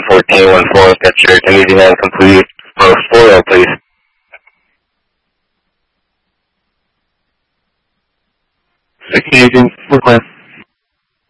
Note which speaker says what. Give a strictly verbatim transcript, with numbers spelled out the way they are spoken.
Speaker 1: fourteen one four, that's your Canadian and complete for four, please.
Speaker 2: Canadian, four clear.